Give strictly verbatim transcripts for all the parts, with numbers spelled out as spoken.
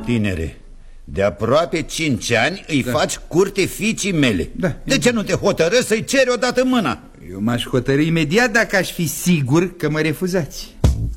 tinere, de aproape cinci ani îi da. faci curte fiicii mele. Da. De ce nu te hotărăști să-i ceri odată mâna? Eu m-aș hotărî imediat dacă aș fi sigur că mă refuzați.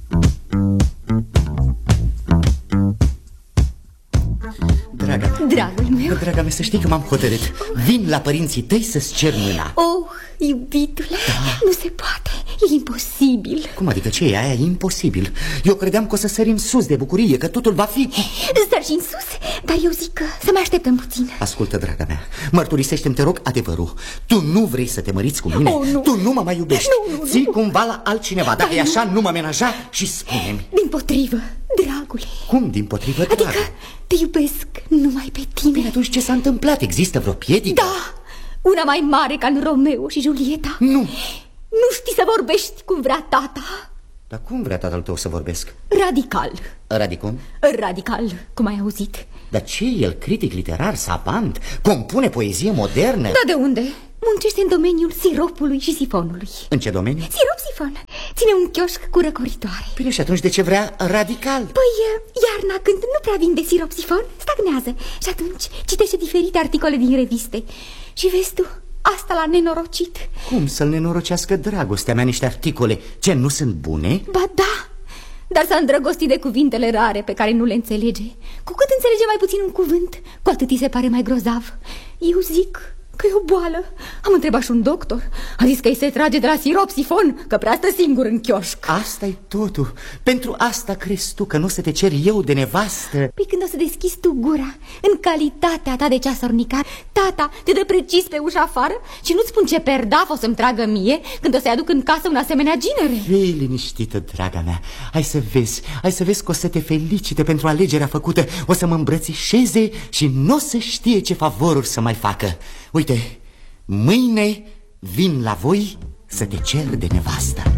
Draga mea, dragul meu, draga mea, să știi că m-am hotărât. Vin la părinții tăi să-ți cer mâna. Oh, iubitule, da. Nu se poate, e imposibil. Cum adică, ce e aia? E imposibil. Eu credeam că o să sărim sus de bucurie, că totul va fi... Sări în sus, dar eu zic că să mai așteptăm puțin. Ascultă, draga mea, mărturisește-mi, te rog, adevărul. Tu nu vrei să te măriți cu mine? Oh, nu. Tu nu mă mai iubești? Nu, nu, Ții nu. cumva la altcineva. Dacă e așa, nu mă menaja și spune-mi. Dimpotrivă, dragule. Cum dimpotrivă, Adică dragă? te iubesc numai pe tine. Bine, atunci ce s-a întâmplat? Există vreo piedică? Da, una mai mare ca în Romeo și Julieta. Nu. Nu știi să vorbești cum vrea tata. Dar cum vrea tatăl tău să vorbesc? Radical. Radicum? Radical, cum ai auzit. Dar ce e el? Critic literar, savant? Compune poezie modernă? Da, de unde? Muncește în domeniul siropului și sifonului. În ce domeniu? Sirop-sifon. Ține un chioșc cu răcoritoare. Bine, și atunci de ce vrea radical? Păi, iarna, când nu prea vinde sirop-sifon, stagnează. Și atunci citește diferite articole din reviste. Și vezi tu, asta l-a nenorocit. Cum să-l nenorocească dragostea mea niște articole? Ce, nu sunt bune? Ba da, dar s-a îndrăgostit de cuvintele rare pe care nu le înțelege. Cu cât înțelege mai puțin un cuvânt, cu atât îi se pare mai grozav. Eu zic că e o boală. Am întrebat și un doctor. A zis că îi se trage de la sirop-sifon, că prea stă singur în chioșc. Asta-i totul. Pentru asta crezi tu că nu o să te cer eu de nevastă? Păi când o să deschizi tu gura, în calitatea ta de ceasornicar, tata te dă precis pe ușa afară și nu-ți spun ce perdaf o să-mi tragă mie când o să-i aduc în casă un asemenea ginere. Fii liniștită, draga mea. Hai să vezi, hai să vezi că o să te felicite pentru alegerea făcută. O să mă îmbrățișeze și nu o să știe ce favoruri să mai facă. Uite, mâine vin la voi să te cer de nevastă.